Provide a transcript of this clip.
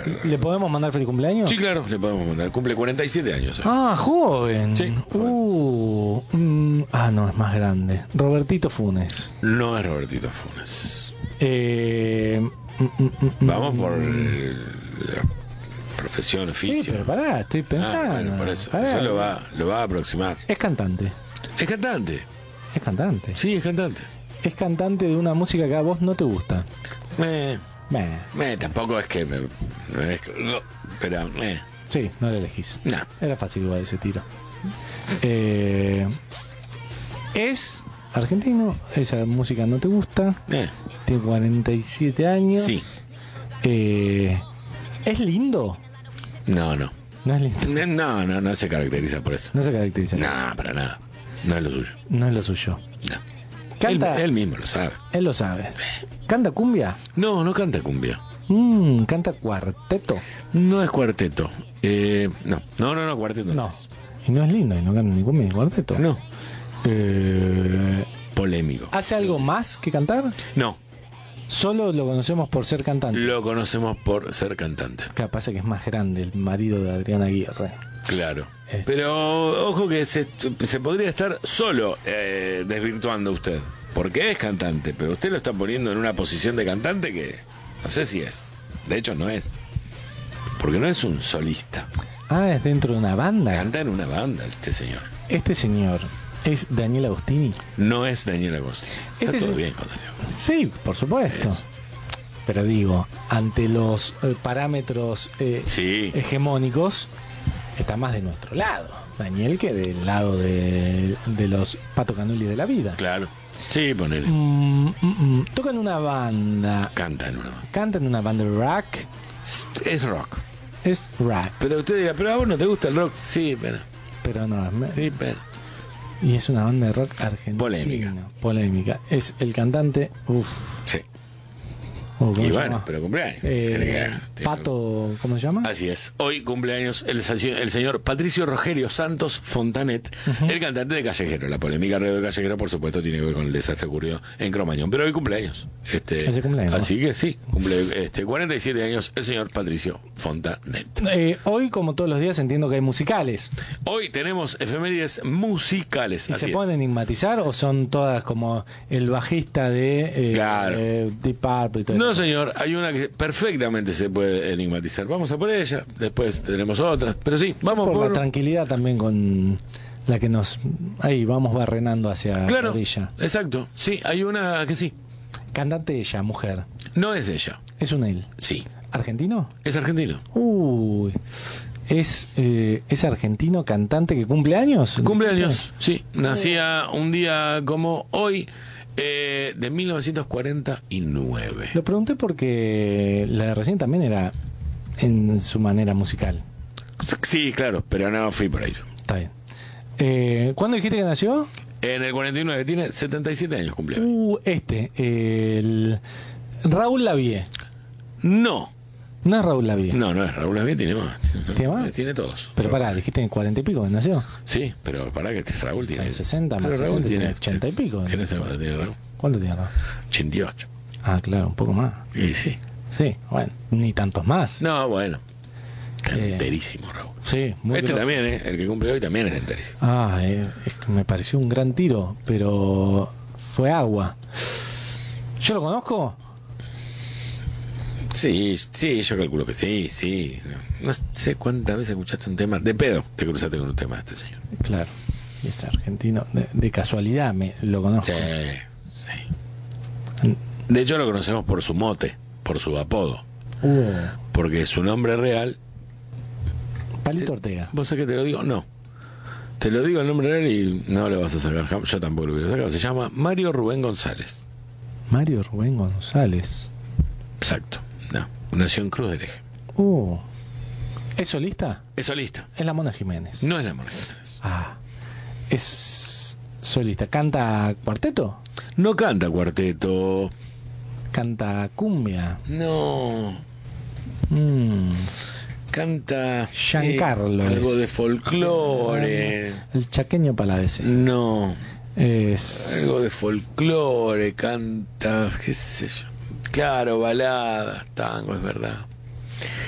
¿Le podemos mandar feliz cumpleaños? Sí, claro, le podemos mandar. Cumple 47 años. Ah, joven. Sí, No, es más grande. Robertito Funes. No es Robertito Funes. Vamos por la profesión, oficio. Sí, pero pará, estoy pensando. Bueno, por eso. Pará. Eso lo va a aproximar. Es cantante. Es cantante. Es cantante. Sí, es cantante. Es cantante de una música que a vos no te gusta. Tampoco es que pero Sí, no lo elegís. no. Era fácil igual ese tiro. Es argentino, esa música no te gusta. Tiene 47 años. Sí. ¿Es lindo? No No es lindo. No se caracteriza por eso. No se caracteriza. No, para nada. No es lo suyo. No es lo suyo. No. Canta, Él mismo lo sabe. él lo sabe. ¿Canta cumbia? No canta cumbia. ¿Canta cuarteto? No es cuarteto. No, cuarteto No. Y no es lindo, y no canta ni cumbia ni cuarteto. No. Polémico. ¿Hace algo más que cantar? No. Solo lo conocemos por ser cantante. Lo conocemos por ser cantante. Capaz que es más grande el marido de Adriana Aguirre. Claro. Pero ojo que se podría estar solo desvirtuando usted. Porque es cantante, pero usted lo está poniendo en una posición de cantante que no sé si es. De hecho no es. Porque no es un solista. Es dentro de una banda. Canta en una banda este señor. Este señor es Daniel Agostini. No es Daniel Agostini. Está todo bien con Daniel Agostini. Sí, por supuesto. Pero digo, ante los parámetros hegemónicos, está más de nuestro lado, Daniel, que del lado de los Pato Canuli de la vida. Claro. Sí, ponele. Toca en una banda. Canta en una banda. Canta en una banda de rock. Es rock. Es rock. Pero usted dirá, ¿pero a vos no te gusta el rock? Sí, pero no. Sí, pero. Y es una banda de rock argentina. Polémica. Es el cantante. Sí. Y bueno, pero cumpleaños. Pato, ¿cómo se llama? Así es. Hoy cumpleaños el señor Patricio Rogerio Santos Fontanet, el cantante de Callejero. La polémica alrededor de Callejero, por supuesto, tiene que ver con el desastre ocurrido en Cromañón. Pero hoy cumpleaños. Así que sí, cumple 47 años el señor Patricio Fontanet. Hoy, como todos los días, entiendo que hay musicales. Hoy tenemos efemérides musicales. ¿Y se pueden enigmatizar o son todas como el bajista de Deep Purple y todo eso? No, señor, hay una que perfectamente se puede enigmatizar. Vamos a por ella, después tenemos otras. Pero sí, vamos por la tranquilidad también con la que nos... Ahí vamos barrenando hacia la orilla. Exacto, sí, hay una que sí. Cantante ella, mujer. No es ella. Es un él. Sí. ¿Argentino? Es argentino. Uy. ¿Es argentino cantante que cumple años? Cumpleaños, sí. Nacía un día como hoy, de 1949. Lo pregunté porque la de recién también era en su manera musical. Sí, claro, pero no fui por ahí. Está bien. ¿Cuándo dijiste que nació? En el 49, tiene 77 años cumpleaños. El Raúl Lavie. No. No es Raúl Lavie. No es Raúl Lavie, tiene más. ¿Tiene más? Tiene todos. Pero pará, dijiste en 40 y pico que nació. Sí, pero pará que Raúl tiene... 60 más. Pero Raúl tiene 80 y pico. ¿Qué tiene Raúl? ¿Cuánto tiene Raúl? 88. Claro, un poco más. Sí. Sí, bueno, ni tantos más. No, bueno. Enterísimo, Raúl. Sí, muy grosso. También, el que cumple hoy también es enterísimo. Es que me pareció un gran tiro, pero fue agua. ¿Yo lo conozco? Sí, yo calculo que sí. No sé cuántas veces escuchaste un tema. De pedo te cruzaste con un tema de este señor. Claro, y es argentino. De casualidad lo conozco. Sí. De hecho lo conocemos por su mote, por su apodo. Porque su nombre real... Palito Ortega. ¿Vos sabés que te lo digo? No. Te lo digo el nombre real y no lo vas a sacar. Yo tampoco lo hubiera sacado. Se llama Mario Rubén González. Mario Rubén González. Exacto. No. Nació en Cruz del Eje. ¿Es solista? Es solista. Es la Mona Jiménez. No es la Mona Jiménez. Es solista. ¿Canta cuarteto? No canta cuarteto. ¿Canta cumbia? No. Canta Giancarlo. Algo de folclore. El chaqueño Palavecino. No. Es algo de folclore. Canta, qué sé yo. Claro, baladas, tango, es verdad.